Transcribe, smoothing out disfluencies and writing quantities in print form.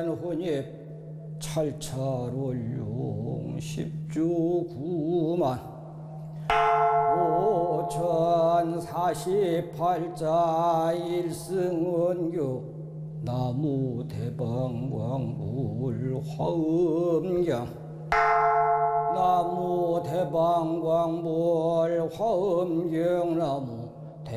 혼입 찰찰올룡 십주구만 5048자 일승원교 나무대방광물 화엄경 나무대방광물 화엄경 나무